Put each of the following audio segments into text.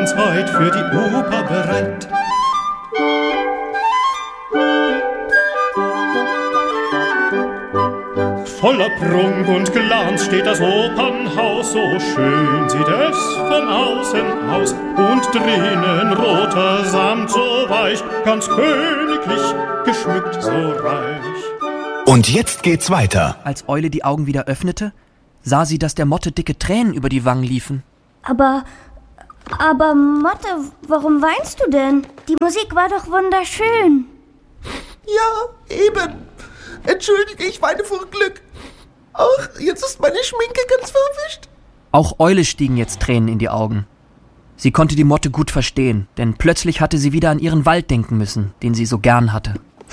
Zeit für die Oper bereit. Voller Prunk und Glanz steht das Opernhaus, so schön sieht es von außen aus. Und drinnen roter Samt so weich, ganz königlich, geschmückt so reich. Und jetzt geht's weiter. Als Eule die Augen wieder öffnete, sah sie, dass der Motte dicke Tränen über die Wangen liefen. Aber Motte, warum weinst du denn? Die Musik war doch wunderschön. Ja, eben. Entschuldige, ich weine vor Glück. Ach, jetzt ist meine Schminke ganz verwischt. Auch Eule stiegen jetzt Tränen in die Augen. Sie konnte die Motte gut verstehen, denn plötzlich hatte sie wieder an ihren Wald denken müssen, den sie so gern hatte.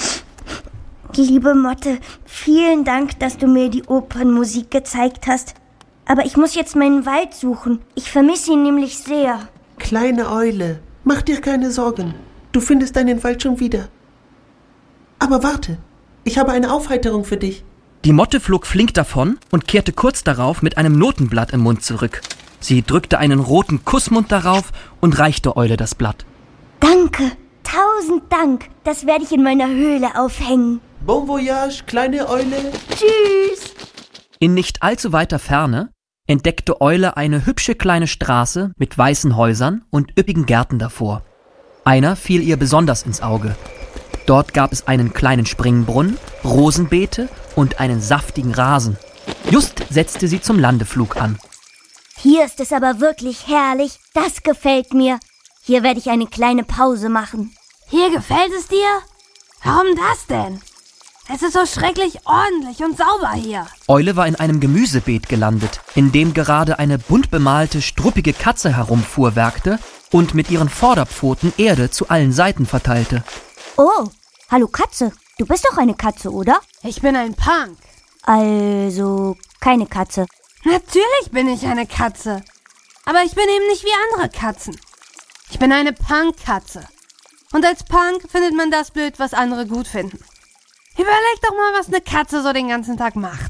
Liebe Motte, vielen Dank, dass du mir die Opernmusik gezeigt hast. Aber ich muss jetzt meinen Wald suchen. Ich vermisse ihn nämlich sehr. Kleine Eule, mach dir keine Sorgen. Du findest deinen Wald schon wieder. Aber warte, ich habe eine Aufheiterung für dich. Die Motte flog flink davon und kehrte kurz darauf mit einem Notenblatt im Mund zurück. Sie drückte einen roten Kussmund darauf und reichte Eule das Blatt. Danke, 1000 Dank. Das werde ich in meiner Höhle aufhängen. Bon voyage, kleine Eule. Tschüss. In nicht allzu weiter Ferne entdeckte Eule eine hübsche kleine Straße mit weißen Häusern und üppigen Gärten davor. Einer fiel ihr besonders ins Auge. Dort gab es einen kleinen Springbrunnen, Rosenbeete und einen saftigen Rasen. Just setzte sie zum Landeflug an. Hier ist es aber wirklich herrlich. Das gefällt mir. Hier werde ich eine kleine Pause machen. Hier gefällt es dir? Warum das denn? Es ist so schrecklich ordentlich und sauber hier. Eule war in einem Gemüsebeet gelandet, in dem gerade eine bunt bemalte, struppige Katze herumfuhrwerkte und mit ihren Vorderpfoten Erde zu allen Seiten verteilte. Oh, hallo Katze. Du bist doch eine Katze, oder? Ich bin ein Punk. Also keine Katze. Natürlich bin ich eine Katze. Aber ich bin eben nicht wie andere Katzen. Ich bin eine Punk-Katze. Und als Punk findet man das blöd, was andere gut finden. Überleg doch mal, was eine Katze so den ganzen Tag macht.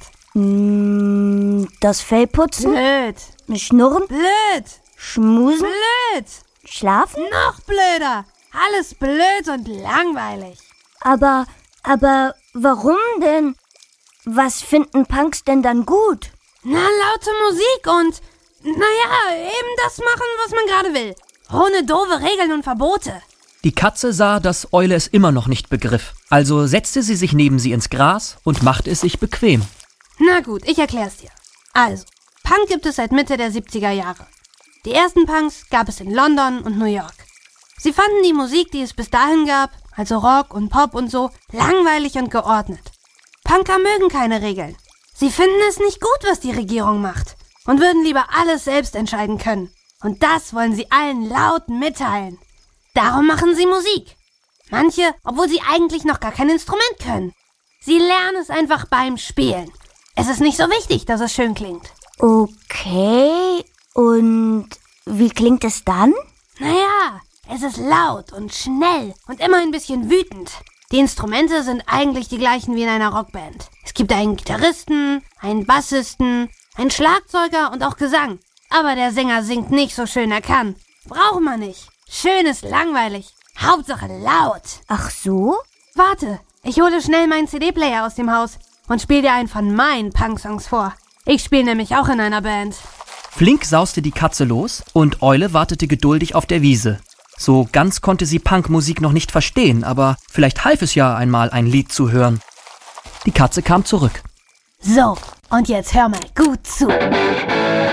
Das Fell putzen? Blöd. Schnurren? Blöd. Schmusen? Blöd. Schlafen? Noch blöder. Alles blöd und langweilig. Aber warum denn? Was finden Punks denn dann gut? Na, laute Musik und, naja, eben das machen, was man gerade will. Ohne doofe Regeln und Verbote. Die Katze sah, dass Eule es immer noch nicht begriff. Also setzte sie sich neben sie ins Gras und machte es sich bequem. Na gut, ich erklär's dir. Also, Punk gibt es seit Mitte der 70er Jahre. Die ersten Punks gab es in London und New York. Sie fanden die Musik, die es bis dahin gab, also Rock und Pop und so, langweilig und geordnet. Punker mögen keine Regeln. Sie finden es nicht gut, was die Regierung macht und würden lieber alles selbst entscheiden können. Und das wollen sie allen laut mitteilen. Darum machen sie Musik. Manche, obwohl sie eigentlich noch gar kein Instrument können. Sie lernen es einfach beim Spielen. Es ist nicht so wichtig, dass es schön klingt. Okay, und wie klingt es dann? Naja, es ist laut und schnell und immer ein bisschen wütend. Die Instrumente sind eigentlich die gleichen wie in einer Rockband. Es gibt einen Gitarristen, einen Bassisten, einen Schlagzeuger und auch Gesang. Aber der Sänger singt nicht so schön er kann. Braucht man nicht. Schön ist langweilig. Hauptsache laut. Ach so? Warte, ich hole schnell meinen CD-Player aus dem Haus und spiele dir einen von meinen Punk-Songs vor. Ich spiele nämlich auch in einer Band. Flink sauste die Katze los und Eule wartete geduldig auf der Wiese. So ganz konnte sie Punkmusik noch nicht verstehen, aber vielleicht half es ja einmal, ein Lied zu hören. Die Katze kam zurück. So, und jetzt hör mal gut zu.